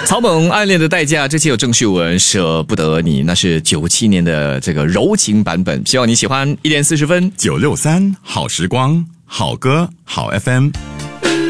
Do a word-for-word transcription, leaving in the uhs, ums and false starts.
草蜢暗恋的代价，这期有郑秀文舍不得你，那是九七年的这个柔情版本，希望你喜欢。一点四十分， 九六三好时光，好歌好 F M。